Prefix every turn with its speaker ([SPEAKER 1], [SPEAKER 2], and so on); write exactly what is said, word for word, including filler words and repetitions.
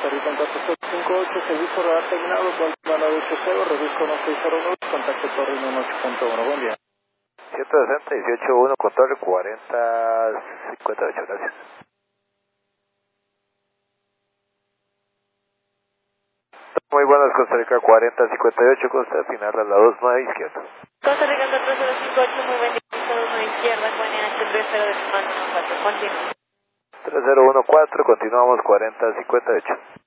[SPEAKER 1] Costa Rica en cuatro cero cinco ocho, servicio radar terminado, Baltimore nueve ocho cero, reduzco uno seis cero nueve, contacto Torre uno ocho punto uno, buen día.
[SPEAKER 2] ciento sesenta, dieciocho uno, control cuarenta cincuenta y ocho, gracias. Muy buenas, Costa Rica cuarenta cincuenta y ocho, Costa, final a la dos nueve izquierda.
[SPEAKER 3] Costa Rica cuatro cero cinco ocho, muy buen día, dos nueve izquierda, Juan H tres cero de su mando uno cuatro, continúa.
[SPEAKER 2] tres cero uno cuatro, continuamos cuarenta cincuenta y ocho.